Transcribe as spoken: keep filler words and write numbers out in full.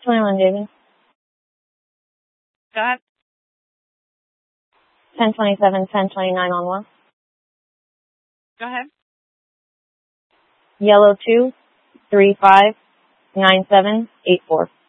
twenty-one, David. Go ahead. ten twenty-seven, ten twenty-nine on one. Go ahead. Yellow two, three five, nine seven, eight four.